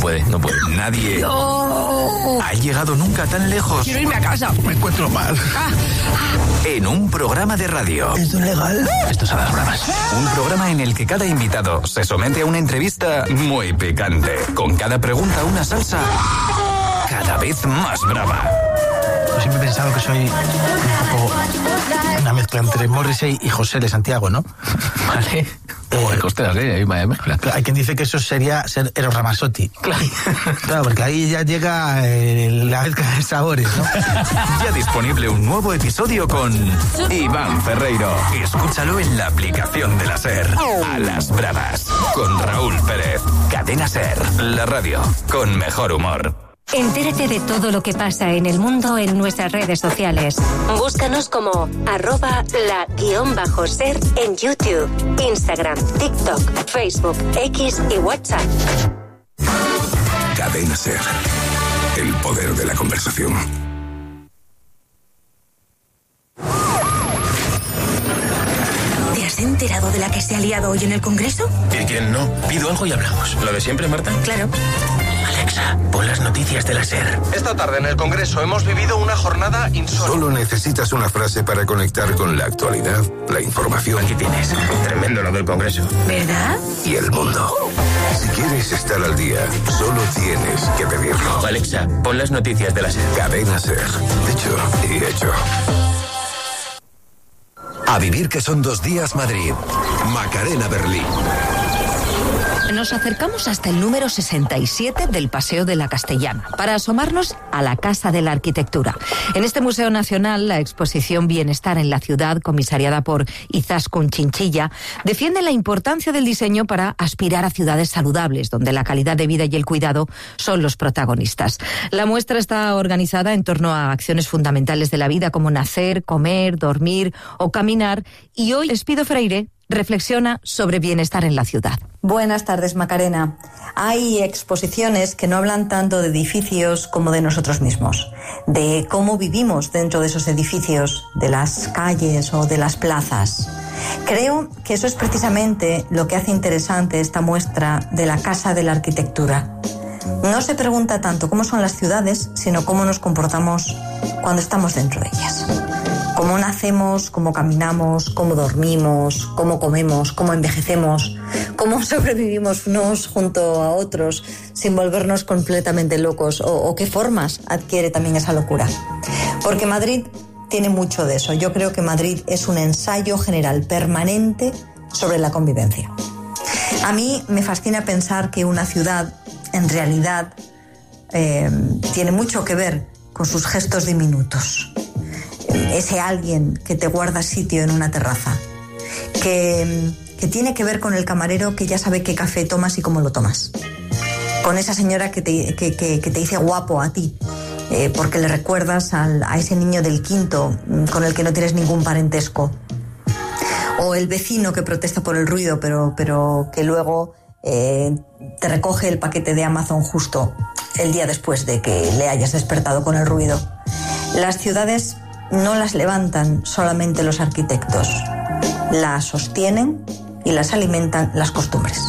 No puede. Nadie ha llegado nunca tan lejos. Quiero irme a casa. Me encuentro mal. En un programa de radio. ¿Esto es legal? Esto es a las bravas. Un programa en el que cada invitado se somete a una entrevista muy picante. Con cada pregunta una salsa cada vez más brava. Yo siempre he pensado que soy un poco una mezcla entre Morrissey y José de Santiago, ¿no? Vale. Ostras, hay una mezcla. Hay quien dice que eso sería ser Eros Ramazzotti. Claro, porque ahí ya llega la mezcla de sabores, ¿no? Ya disponible un nuevo episodio con Iván Ferreiro. Escúchalo en la aplicación de la SER. A las bravas. Con Raúl Pérez. Cadena SER. La radio con mejor humor. Entérate de todo lo que pasa en el mundo en nuestras redes sociales. Búscanos como @la_ser en YouTube, Instagram, TikTok, Facebook, X y WhatsApp. Cadena SER. El poder de la conversación. ¿Te has enterado de la que se ha liado hoy en el Congreso? ¿Y quién no? Pido algo y hablamos. ¿Lo de siempre, Marta? Claro. Alexa, pon las noticias de la SER. Esta tarde en el Congreso hemos vivido una jornada insólita. Solo necesitas una frase para conectar con la actualidad, la información. Aquí tienes. Tremendo lo del Congreso. ¿Verdad? Y el mundo. Si quieres estar al día, solo tienes que pedirlo. Alexa, pon las noticias de la SER. Cadena SER. Dicho y hecho. A vivir que son 2 días Madrid. Macarena Berlín. Nos acercamos hasta el número 67 del Paseo de la Castellana para asomarnos a la Casa de la Arquitectura. En este Museo Nacional, la exposición Bienestar en la Ciudad, comisariada por Izaskun Chinchilla, defiende la importancia del diseño para aspirar a ciudades saludables, donde la calidad de vida y el cuidado son los protagonistas. La muestra está organizada en torno a acciones fundamentales de la vida, como nacer, comer, dormir o caminar, y hoy Espido Freire reflexiona sobre bienestar en la ciudad. Buenas tardes, Macarena. Hay exposiciones que no hablan tanto de edificios como de nosotros mismos, de cómo vivimos dentro de esos edificios, de las calles o de las plazas. Creo que eso es precisamente lo que hace interesante esta muestra de la Casa de la Arquitectura. No se pregunta tanto cómo son las ciudades, sino cómo nos comportamos cuando estamos dentro de ellas. Cómo nacemos, cómo caminamos, cómo dormimos, cómo comemos, cómo envejecemos, cómo sobrevivimos unos junto a otros sin volvernos completamente locos o qué formas adquiere también esa locura. Porque Madrid tiene mucho de eso. Yo creo que Madrid es un ensayo general permanente sobre la convivencia. A mí me fascina pensar que una ciudad en realidad tiene mucho que ver con sus gestos diminutos. Ese alguien que te guarda sitio en una terraza, que tiene que ver con el camarero que ya sabe qué café tomas y cómo lo tomas, con esa señora que te dice guapo a ti, porque le recuerdas a ese niño del quinto con el que no tienes ningún parentesco, o el vecino que protesta por el ruido pero que luego te recoge el paquete de Amazon justo el día después de que le hayas despertado con el ruido. Las ciudades no las levantan solamente los arquitectos, las sostienen y las alimentan las costumbres.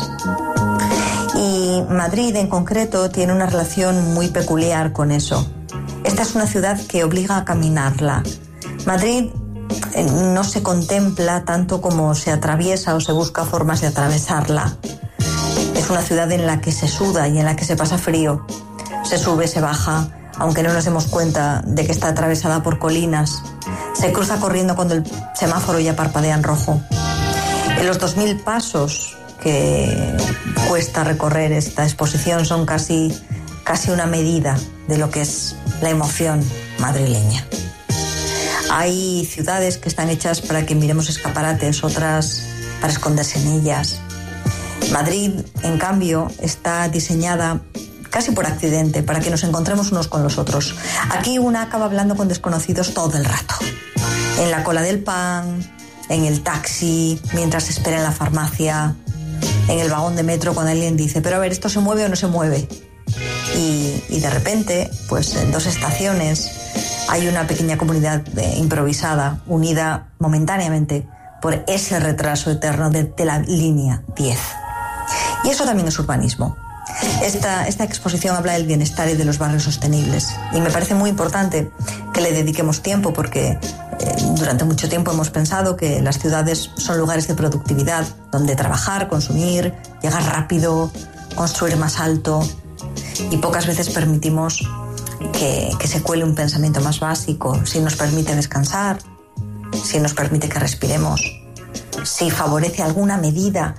Y Madrid en concreto tiene una relación muy peculiar con eso. Esta es una ciudad que obliga a caminarla. Madrid no se contempla tanto como se atraviesa o se busca formas de atravesarla. Es una ciudad en la que se suda y en la que se pasa frío. Se sube, se baja, aunque no nos demos cuenta de que está atravesada por colinas. Se cruza corriendo cuando el semáforo ya parpadea en rojo. En los 2000 pasos que cuesta recorrer esta exposición son casi una medida de lo que es la emoción madrileña. Hay ciudades que están hechas para que miremos escaparates, otras para esconderse en ellas. Madrid, en cambio, está diseñada casi por accidente, para que nos encontremos unos con los otros. Aquí una acaba hablando con desconocidos todo el rato. En la cola del pan, en el taxi, mientras espera en la farmacia, en el vagón de metro cuando alguien dice, pero a ver, ¿esto se mueve o no se mueve? Y de repente, pues en 2 estaciones, hay una pequeña comunidad improvisada, unida momentáneamente por ese retraso eterno de la línea 10. Y eso también es urbanismo. Esta exposición habla del bienestar y de los barrios sostenibles. Y me parece muy importante que le dediquemos tiempo porque durante mucho tiempo hemos pensado que las ciudades son lugares de productividad, donde trabajar, consumir, llegar rápido, construir más alto. Y pocas veces permitimos que se cuele un pensamiento más básico, si nos permite descansar, si nos permite que respiremos, si favorece alguna medida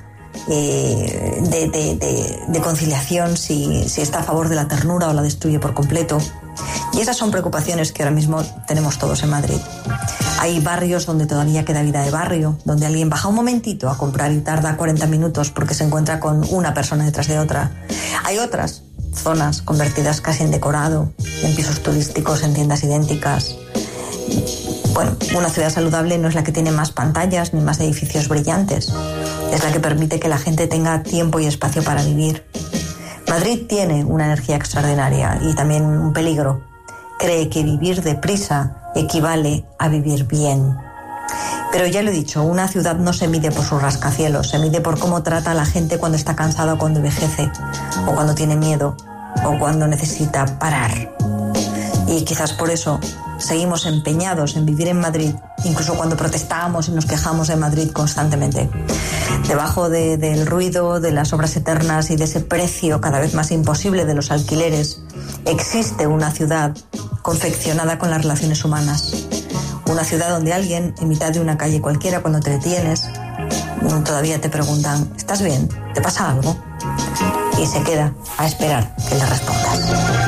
de conciliación, si está a favor de la ternura o la destruye por completo. Y esas son preocupaciones que ahora mismo tenemos todos en Madrid. Hay barrios donde todavía queda vida de barrio, donde alguien baja un momentito a comprar y tarda 40 minutos porque se encuentra con una persona detrás de otra. Hay otras zonas convertidas casi en decorado, en pisos turísticos, en tiendas idénticas. Bueno, una ciudad saludable no es la que tiene más pantallas ni más edificios brillantes. Es la que permite que la gente tenga tiempo y espacio para vivir. Madrid tiene una energía extraordinaria y también un peligro. Cree que vivir deprisa equivale a vivir bien. Pero ya lo he dicho, una ciudad no se mide por sus rascacielos, se mide por cómo trata a la gente cuando está cansada o cuando envejece, o cuando tiene miedo, o cuando necesita parar. Y quizás por eso seguimos empeñados en vivir en Madrid, incluso cuando protestamos y nos quejamos de Madrid constantemente. Debajo del ruido, de las obras eternas y de ese precio cada vez más imposible de los alquileres, existe una ciudad confeccionada con las relaciones humanas. Una ciudad donde alguien, en mitad de una calle cualquiera, cuando te detienes, todavía te preguntan, ¿estás bien? ¿Te pasa algo? Y se queda a esperar que le respondas.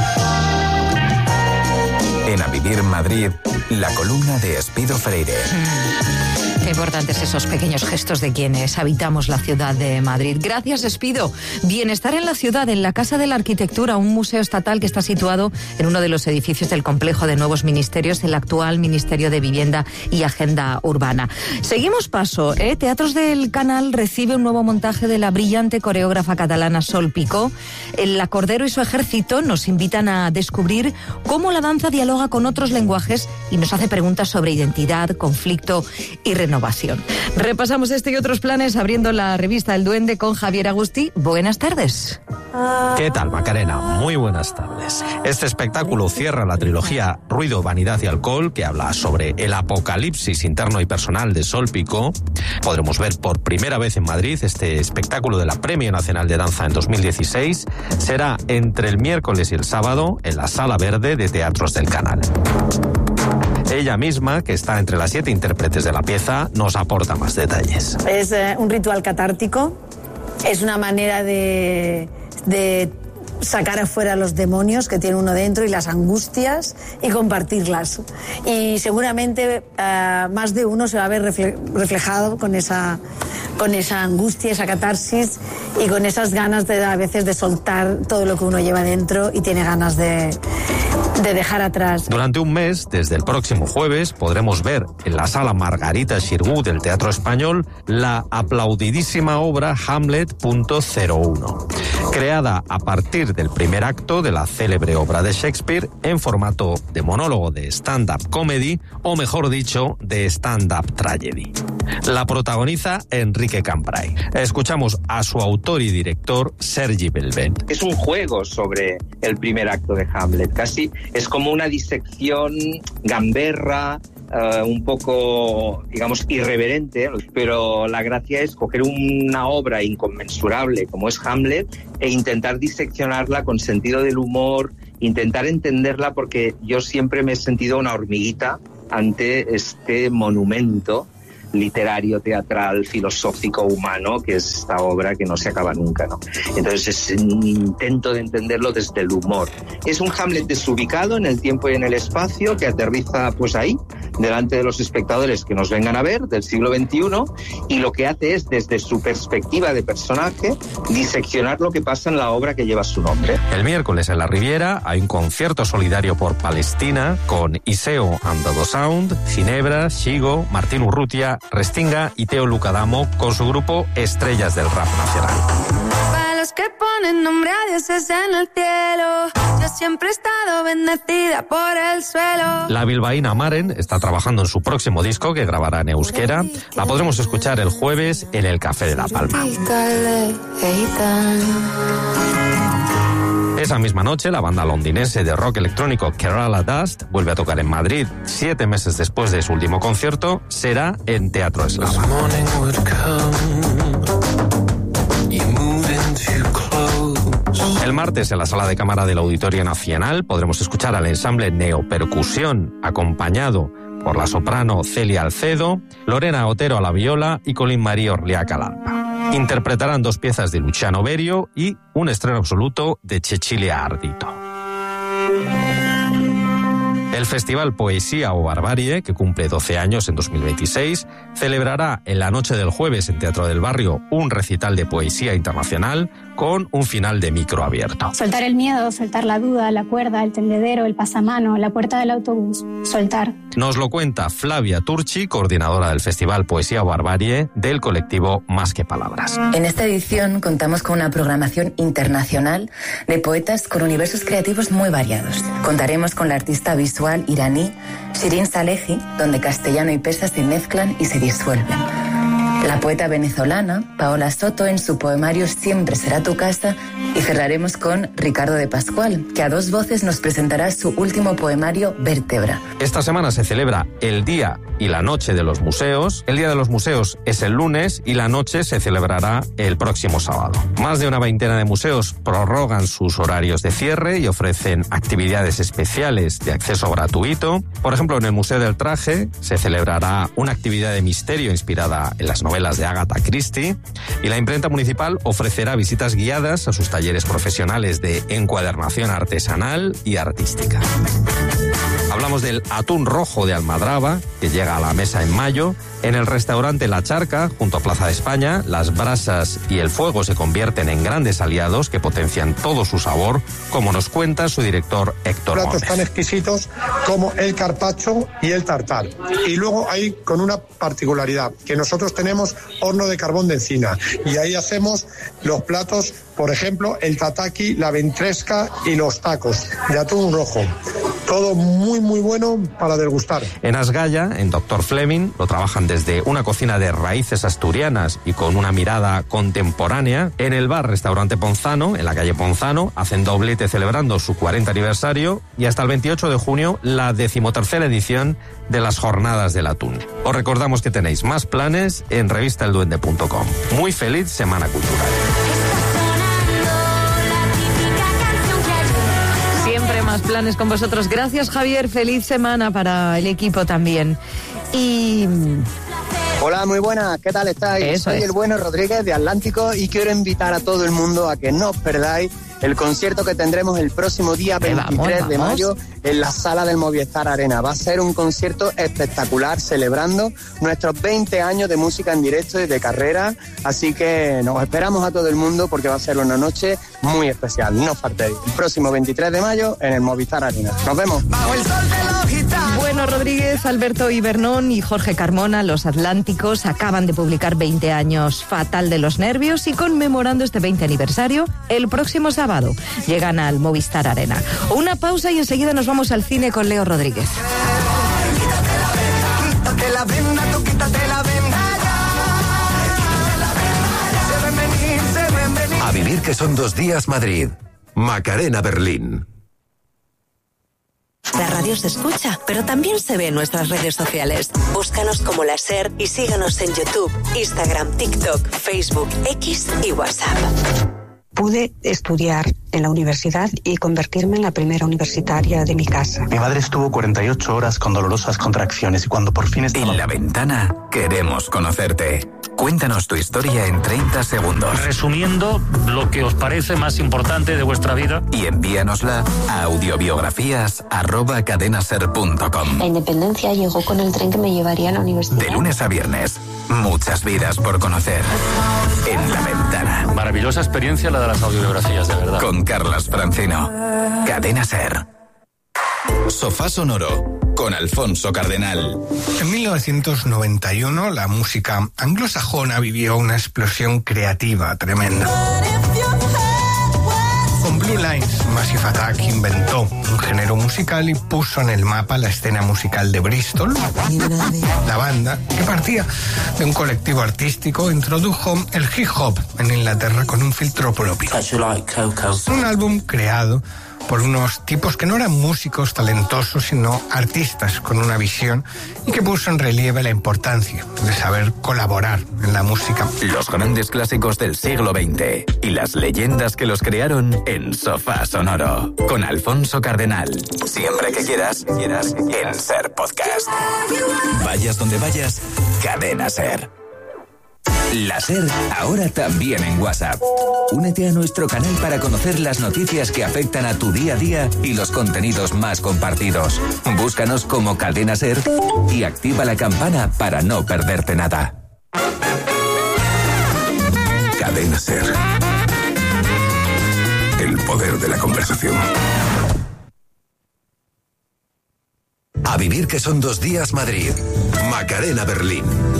En A Vivir Madrid, la columna de Espido Freire. Qué importantes esos pequeños gestos de quienes habitamos la ciudad de Madrid. Gracias, Espido. Bienestar en la ciudad, en la Casa de la Arquitectura, un museo estatal que está situado en uno de los edificios del complejo de nuevos ministerios, el actual Ministerio de Vivienda y Agenda Urbana. Seguimos paso. Teatros del Canal recibe un nuevo montaje de la brillante coreógrafa catalana Sol Picó. El Cordero y su ejército nos invitan a descubrir cómo la danza dialoga con otros lenguajes y nos hace preguntas sobre identidad, conflicto y renovación. Repasamos este y otros planes abriendo la revista El Duende con Javier Agustí. Buenas tardes. ¿Qué tal, Macarena? Muy buenas tardes. Este espectáculo cierra la trilogía Ruido, Vanidad y Alcohol, que habla sobre el apocalipsis interno y personal de Sol Picó. Podremos ver por primera vez en Madrid este espectáculo de la Premio Nacional de Danza en 2016. Será entre el miércoles y el sábado en la Sala Verde de Teatros del Canal. Ella misma, que está entre las 7 intérpretes de la pieza, nos aporta más detalles. Es un ritual catártico, es una manera de sacar afuera los demonios que tiene uno dentro y las angustias y compartirlas. Y seguramente más de uno se va a ver reflejado con esa angustia, esa catarsis y con esas ganas a veces de soltar todo lo que uno lleva dentro y tiene ganas de dejar atrás. Durante un mes, desde el próximo jueves, podremos ver en la sala Margarita Xirgu del Teatro Español la aplaudidísima obra Hamlet.01, creada a partir del primer acto de la célebre obra de Shakespeare en formato de monólogo de stand-up comedy, o mejor dicho, de stand-up tragedy. La protagoniza Enrique Cambray. Escuchamos a su autor y director, Sergi Belbent. Es un juego sobre el primer acto de Hamlet, casi es como una disección gamberra, un poco, digamos, irreverente, pero la gracia es coger una obra inconmensurable como es Hamlet e intentar diseccionarla con sentido del humor, intentar entenderla, porque yo siempre me he sentido una hormiguita ante este monumento literario, teatral, filosófico, humano, que es esta obra que no se acaba nunca, ¿no? Entonces es un intento de entenderlo desde el humor. Es un Hamlet desubicado en el tiempo y en el espacio, que aterriza pues ahí, delante de los espectadores que nos vengan a ver, del siglo XXI, y lo que hace es, desde su perspectiva de personaje, diseccionar lo que pasa en la obra que lleva su nombre. El miércoles en la Riviera hay un concierto solidario por Palestina con Iseo and the Sound, Ginebra, Shigo, Martín Urrutia, Restinga y Teo Lucadamo con su grupo Estrellas del Rap Nacional. Para los que ponen nombre a dioses en el cielo, yo siempre he estado bendecida por el suelo. La bilbaína Maren está trabajando en su próximo disco que grabará en euskera. La podremos escuchar el jueves en el Café de La Palma. Esa misma noche, la banda londinense de rock electrónico Kerala Dust vuelve a tocar en Madrid. 7 meses después de su último concierto, será en Teatro Eslava. El martes, en la sala de cámara del Auditorio Nacional, podremos escuchar al ensamble Neopercusión, acompañado por la soprano Celia Alcedo, Lorena Otero a la viola y Colin María Orliac al arpa. Interpretarán 2 piezas de Luciano Berio y un estreno absoluto de Cecilia Ardito. El Festival Poesía o Barbarie, que cumple 12 años en 2026, celebrará en la noche del jueves en Teatro del Barrio un recital de poesía internacional con un final de micro abierto. Soltar el miedo, soltar la duda, la cuerda, el tendedero, el pasamano, la puerta del autobús. Soltar. Nos lo cuenta Flavia Turchi, coordinadora del Festival Poesía o Barbarie del colectivo Más que Palabras. En esta edición contamos con una programación internacional de poetas con universos creativos muy variados. Contaremos con la artista visual iraní Shirin Salehi, donde castellano y persa se mezclan y se disuelven. La poeta venezolana Paola Soto en su poemario Siempre será tu casa, y cerraremos con Ricardo de Pascual, que a 2 voces nos presentará su último poemario Vértebra. Esta semana se celebra el Día y la Noche de los Museos. El Día de los Museos es el lunes y la noche se celebrará el próximo sábado. Más de una veintena de museos prorrogan sus horarios de cierre y ofrecen actividades especiales de acceso gratuito. Por ejemplo, en el Museo del Traje se celebrará una actividad de misterio inspirada en las novelas de Agatha Christie, y la imprenta municipal ofrecerá visitas guiadas a sus talleres profesionales de encuadernación artesanal y artística. Hablamos del atún rojo de Almadraba, que llega a la mesa en mayo. En el restaurante La Charca, junto a Plaza de España, las brasas y el fuego se convierten en grandes aliados que potencian todo su sabor, como nos cuenta su director Héctor Platos Gómez. Tan exquisitos como el carpaccio y el tartar. Y luego hay con una particularidad, que nosotros tenemos horno de carbón de encina, y ahí hacemos los platos, por ejemplo, el tataki, la ventresca y los tacos de atún rojo. Todo muy, muy bueno para degustar. En Asgaya, en Dr. Fleming, lo trabajan desde una cocina de raíces asturianas y con una mirada contemporánea. En el bar-restaurante Ponzano, en la calle Ponzano, hacen doblete celebrando su 40 aniversario, y hasta el 28 de junio la 13ª edición de las Jornadas del Atún. Os recordamos que tenéis más planes en revistaelduende.com. Muy feliz Semana Cultural. Siempre más planes con vosotros. Gracias, Javier. Feliz semana para el equipo también. Y... Hola, muy buenas. ¿Qué tal estáis? Soy el Bueno Rodríguez de Atlántico y quiero invitar a todo el mundo a que no os perdáis el concierto que tendremos el próximo día 23 de mayo en la sala del Movistar Arena. Va a ser un concierto espectacular celebrando nuestros 20 años de música en directo y de carrera, así que nos esperamos a todo el mundo porque va a ser una noche muy especial. No os faltéis. El próximo 23 de mayo en el Movistar Arena. Nos vemos. Bueno, Rodríguez, Alberto Ibernón y Jorge Carmona, los Atlánticos, acaban de publicar 20 años Fatal de los Nervios, y conmemorando este 20 aniversario, el próximo sábado llegan al Movistar Arena. Una pausa y enseguida nos vamos al cine con Leo Rodríguez. A vivir que son 2 días Madrid. Macarena Berlín. La radio se escucha, pero también se ve en nuestras redes sociales. Búscanos como La SER y síganos en YouTube, Instagram, TikTok, Facebook, X y WhatsApp. Pude estudiar en la universidad y convertirme en la primera universitaria de mi casa. Mi madre estuvo 48 horas con dolorosas contracciones y cuando por fin estaba... En La Ventana queremos conocerte. Cuéntanos tu historia en 30 segundos. Resumiendo lo que os parece más importante de vuestra vida. Y envíanosla a audiobiografías@cadenaser.com. La independencia llegó con el tren que me llevaría a la universidad. De lunes a viernes, muchas vidas por conocer. En La Ventana. Maravillosa experiencia la de las audiobiografías, de verdad. Con Carlas Francino. Cadena Ser. Sofá Sonoro con Alfonso Cardenal. En 1991 la música anglosajona vivió una explosión creativa tremenda. Con Blue Line Lines, Massive Attack inventó un género musical y puso en el mapa la escena musical de Bristol. La banda, que partía de un colectivo artístico, introdujo el hip hop en Inglaterra con un filtro propio. Un álbum creado por unos tipos que no eran músicos talentosos, sino artistas con una visión, y que puso en relieve la importancia de saber colaborar en la música. Los grandes clásicos del siglo XX y las leyendas que los crearon en Sofá Sonoro, con Alfonso Cardenal. Siempre que quieras, en Ser Podcast. Vayas donde vayas, Cadena Ser. La Ser ahora también en WhatsApp. Únete a nuestro canal para conocer las noticias que afectan a tu día a día y los contenidos más compartidos. Búscanos como Cadena Ser y activa la campana para no perderte nada. Cadena Ser. El poder de la conversación. A vivir que son 2 días Madrid. Macarena Berlín.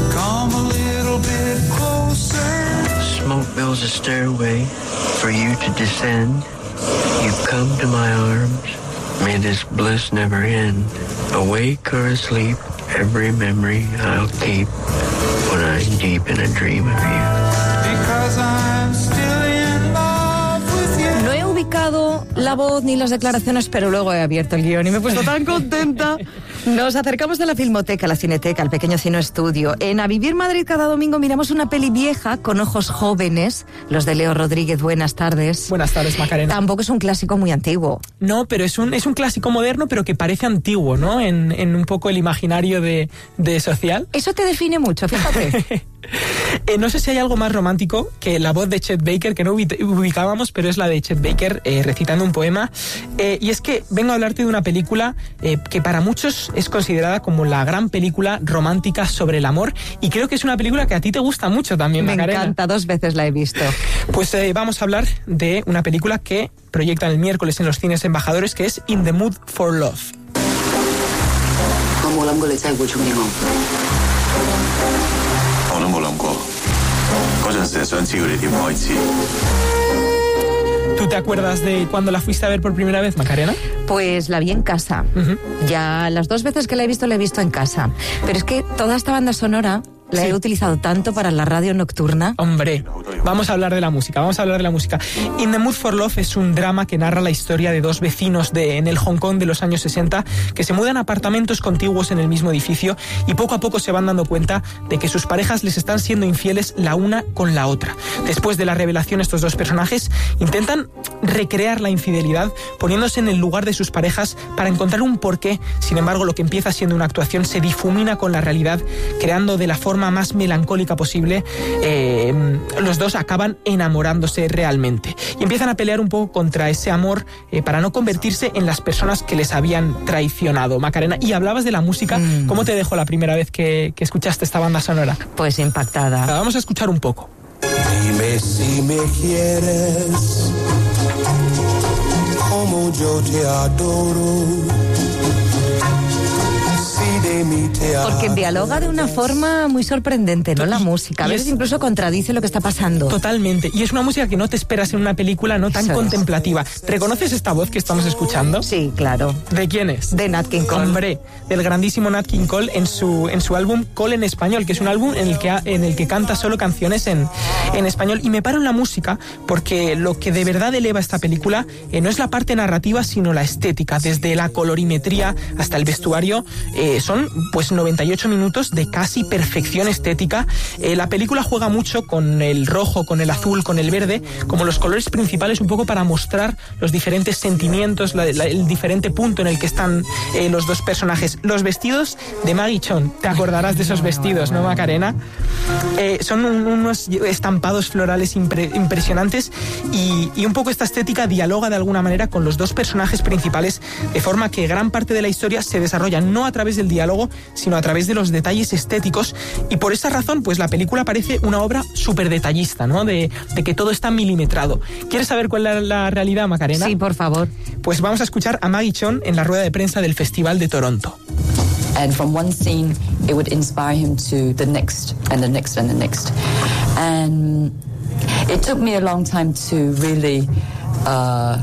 Smoke builds a stairway for you to descend. You come to my arms. May this bliss never end. Awake or asleep, every memory I'll keep when I'm deep in a dream of you. Because I'm still in love with you. No he ubicado la voz ni las declaraciones, pero luego he abierto el guión y me he puesto tan contenta. Nos acercamos de la Filmoteca, la Cineteca, al pequeño Cine Estudio. En A Vivir Madrid cada domingo miramos una peli vieja con ojos jóvenes, los de Leo Rodríguez. Buenas tardes. Buenas tardes, Macarena. Tampoco es un clásico muy antiguo. No, pero es un clásico moderno, pero que parece antiguo, ¿no? En un poco el imaginario de social. Eso te define mucho, fíjate. No sé si hay algo más romántico que la voz de Chet Baker, que no ubicábamos, pero es la de Chet Baker recitando un poema. Y es que vengo a hablarte de una película que para muchos es considerada como la gran película romántica sobre el amor, y creo que es una película que a ti te gusta mucho también, Macarena. Me encanta, 2 veces la he visto. Pues vamos a hablar de una película que proyectan el miércoles en los cines Embajadores, que es In the Mood for Love. ¿Tú te acuerdas de cuando la fuiste a ver por primera vez, Macarena? Pues la vi en casa. Ya las 2 veces que la he visto en casa. Pero es que toda esta banda sonora la he utilizado tanto para la radio nocturna. Hombre, vamos a hablar de la música, In the Mood for Love es un drama que narra la historia de 2 vecinos en el Hong Kong de los años 60 que se mudan a apartamentos contiguos en el mismo edificio y poco a poco se van dando cuenta de que sus parejas les están siendo infieles la una con la otra. Después de la revelación, estos 2 personajes intentan recrear la infidelidad poniéndose en el lugar de sus parejas para encontrar un porqué. Sin embargo, lo que empieza siendo una actuación se difumina con la realidad, creando de la forma más melancólica posible. Los 2 acaban enamorándose realmente y empiezan a pelear un poco contra ese amor para no convertirse en las personas que les habían traicionado. Macarena, y hablabas de la música. ¿Cómo te dejó la primera vez que escuchaste esta banda sonora? Pues impactada. Vamos a escuchar un poco. Dime si me quieres como yo te adoro. Porque dialoga de una forma muy sorprendente, ¿no? La música. A veces incluso contradice lo que está pasando. Totalmente. Y es una música que no te esperas en una película no tan contemplativa. ¿Reconoces esta voz que estamos escuchando? Sí, claro. ¿De quién es? De Nat King Cole. Hombre, del grandísimo Nat King Cole en su álbum Cole en español, que es un álbum en el que canta solo canciones en español. Y me paro en la música porque lo que de verdad eleva esta película no es la parte narrativa, sino la estética. Desde la colorimetría hasta el vestuario, son pues 98 minutos de casi perfección estética. La película juega mucho con el rojo, con el azul, con el verde, como los colores principales, un poco para mostrar los diferentes sentimientos, el diferente punto en el que están los 2 personajes. Los vestidos de Maggie Cheung, te acordarás de esos vestidos, ¿no, Macarena? Son unos estampados florales impresionantes y un poco esta estética dialoga de alguna manera con los 2 personajes principales, de forma que gran parte de la historia se desarrolla no a través del diálogo, sino a través de los detalles estéticos, y por esa razón pues la película parece una obra súper detallista, ¿no? De que todo está milimetrado. ¿Quieres saber cuál es la realidad, Macarena? Sí, por favor. Pues vamos a escuchar a Maggie Cheung en la rueda de prensa del Festival de Toronto. And from one scene, it would inspire him to the next and the next and the next. And it took me a long time to really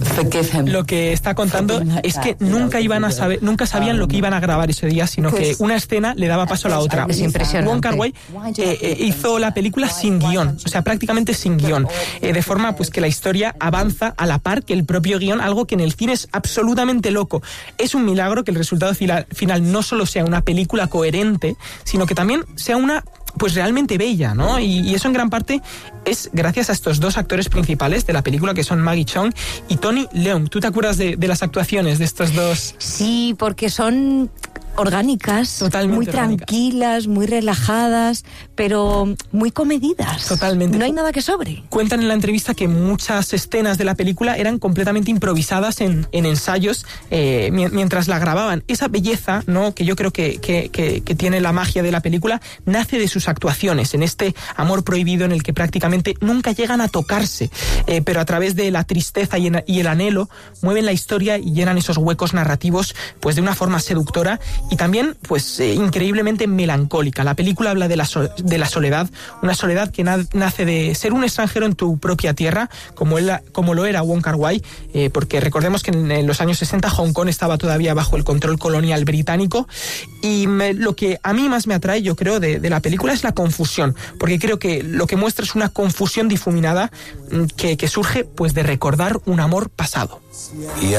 Lo que está contando es que nunca sabían lo que iban a grabar ese día, sino que una escena le daba paso a la otra. Es impresionante. Wong Kar-wai hizo la película sin guión, o sea, prácticamente sin guión, de forma pues que la historia avanza a la par que el propio guión, algo que en el cine es absolutamente loco. Es un milagro que el resultado final no solo sea una película coherente, sino que también sea una pues realmente bella, ¿no? Y eso en gran parte es gracias a estos dos actores principales de la película, que son Maggie Cheung y Tony Leung. ¿Tú te acuerdas de las actuaciones de estos dos? Sí, porque son orgánicas, totalmente muy orgánicas, tranquilas, muy relajadas, pero muy comedidas. Totalmente. No hay nada que sobre. Cuentan en la entrevista que muchas escenas de la película eran completamente improvisadas en ensayos mientras la grababan. Esa belleza, ¿no?, que yo creo que tiene la magia de la película, nace de sus actuaciones, en este amor prohibido en el que prácticamente nunca llegan a tocarse, pero a través de la tristeza y el anhelo mueven la historia y llenan esos huecos narrativos pues de una forma seductora y también pues increíblemente melancólica. La película habla de la soledad, una soledad que nace de ser un extranjero en tu propia tierra, como lo era Wong Kar-wai, porque recordemos que en los años 60 Hong Kong estaba todavía bajo el control colonial británico, y lo que a mí más me atrae, yo creo, de la película es la confusión, porque creo que lo que muestra es una confusión difuminada que surge pues de recordar un amor pasado. Y